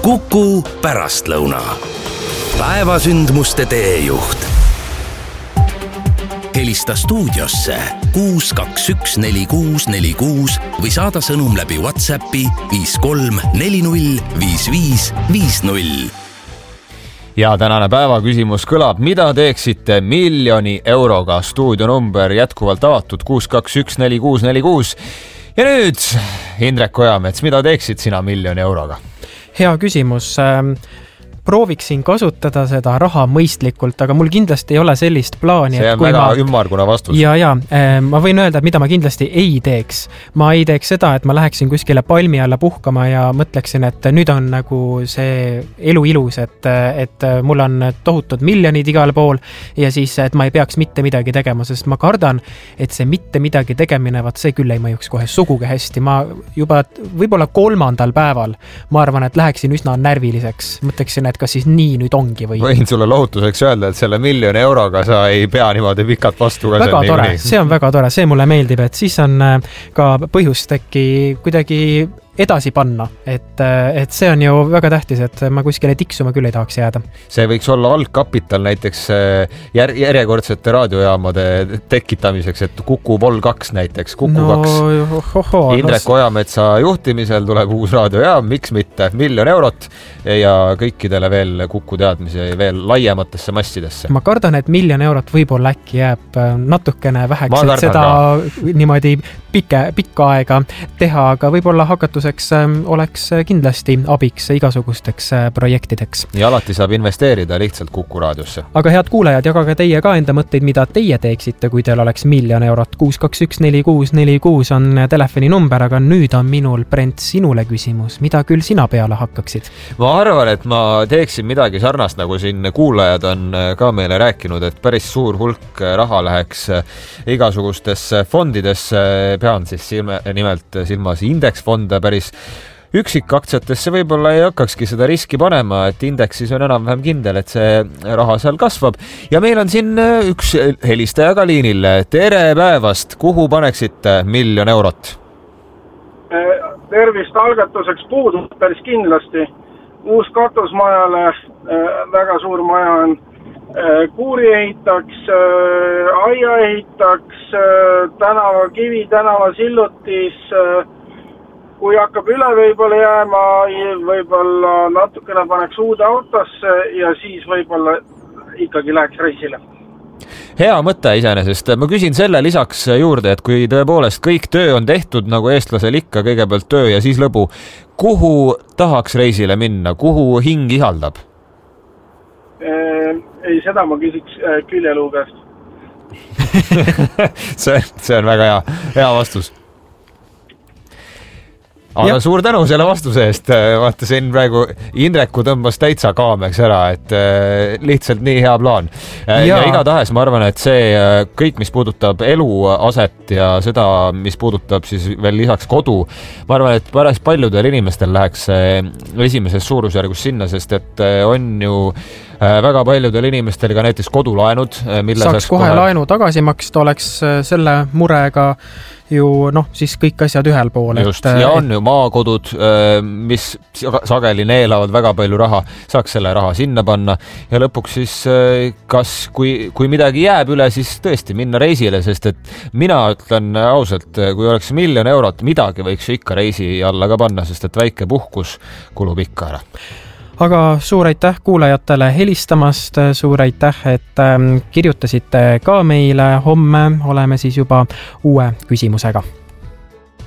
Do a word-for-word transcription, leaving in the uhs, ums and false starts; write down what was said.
Kuku pärastlõuna. Päevasündmuste teejuht. Helista stuudiosse kuus kaks üks neli kuus neli kuus või saada sõnum läbi WhatsAppi viis kolm neli null viis viis viis null. Ja tänane päeva küsimus kõlab, mida teeksite miljoni euroga? Stuudionumber jätkuvalt avatud kuus kaks üks neli kuus neli kuus. Ja nüüd, Indrek Ojamets, mida teeksid sina miljoni euroga? Hea küsimus. Prooviksin kasutada seda raha mõistlikult, aga mul kindlasti ei ole sellist plaani. See on väga ma... ümmarguna vastus. Ja, ja, ma võin öelda, et mida ma kindlasti ei teeks. Ma ei teeks seda, et ma läheksin kuskile palmi alla puhkama ja mõtleksin, et nüüd on nagu see elu ilus, et, et mul on tohutud miljonid igal pool ja siis, et ma ei peaks mitte midagi tegema, sest ma kardan, et see mitte midagi tegemine, vaat see küll ei mõjuks kohe sugugi hästi. Ma juba võib-olla kolmandal päeval, ma arvan, et läheksin üsna närviliseks. Mõtleksin, et kas siis nii nüüd ongi või? Võin sulle lohutuseks öelda, et selle miljoni euroga sa ei pea niimoodi pikalt vastu. Väga tore, see on väga tore, see mulle meeldib, et siis on ka põhjust äkki kuidagi edasi panna, et, et see on ju väga tähtis, et ma kuskile tiksuma küll ei tahaks jääda. See võiks olla algkapital näiteks jär, järjekordsete raadiojaamade tekitamiseks, et Kuku Vol kaks näiteks, Kuku no, kaks. Oho, Indrek no... Ojametsa juhtimisel tuleb uus raadiojaam, miks mitte, miljon eurot ja kõikidele veel Kuku teadmisi veel laiematesse massidesse. Ma kardan, et miljon eurot võib-olla äkki jääb natukene väheks, et seda ka. Niimoodi pike, pikka aega teha, aga võib-olla hakatuseks oleks kindlasti abiks igasugusteks projektideks. Ja alati saab investeerida lihtsalt Kuku raadiosse. Aga head kuulajad, jagage teie ka enda mõtteid, mida teie teeksite, kui teil oleks miljon eurot. kuus kaks üks neli kuus neli kuus on telefoni number, aga nüüd on minul, Brent, sinule küsimus. Mida küll sina peale hakkaksid? Ma arvan, et ma teeksin midagi sarnast, nagu siin kuulajad on ka meile rääkinud, et päris suur hulk raha läheks igasugustesse fondidesse, pean siis silme, nimelt silmas indeksfonde päris üksikaktsiatesse võib-olla ei hakkakski seda riski panema, et indeksis on enam-vähem kindel, et see raha seal kasvab. Ja meil on siin üks helistaja ka liinil. Tere päevast, kuhu paneksite miljon eurot? Tervist algatuseks puudub päris kindlasti. Uus katusmajale, väga suur maja on. Kuuri ehitaks, aia ehitaks, tänava kivi, tänava sillutis, kui hakkab üle võib-olla jääma, võib-olla natukene paneks uude autosse ja siis võib-olla ikkagi läheks reisile. Hea mõte iseenesest. Ma küsin selle lisaks juurde, et kui tõepoolest kõik töö on tehtud, nagu eestlasel ikka, kõigepealt töö ja siis lõbu, kuhu tahaks reisile minna, kuhu hing ihaldab? Ei, seda ma küsiks küljeluu käest. see, see on väga hea, hea vastus. Aga ja. Suur tänu selle vastuse eest. Vaatasin praegu, Indreku tõmbas täitsa kaameks ära, et lihtsalt nii hea plaan. Ja, ja igatahes ma arvan, et see kõik, mis puudutab eluaset ja seda, mis puudutab siis veel lisaks kodu, ma arvan, et päris paljudel inimestel läheks esimeses suurusjärgus sinna, sest et on ju väga paljudel inimestel ka näiteks kodulaenud, mille saaks kohe, kohe laenu tagasi maksta, oleks selle murega ju noh, siis kõik asjad ühel pool. Just, et, ja on ju maakodud, mis sageli neelavad väga palju raha, saaks selle raha sinna panna ja lõpuks siis kas, kui, kui midagi jääb üle, siis tõesti minna reisile, sest et mina ütlen ausalt, kui oleks miljon eurot, midagi võiks ju ikka reisi alla ka panna, sest et väike puhkus kulub ikka ära. Aga suur aitäh kuulajatele helistamast, suur aitäh, et kirjutasite ka meile. Homme oleme siis juba uue küsimusega.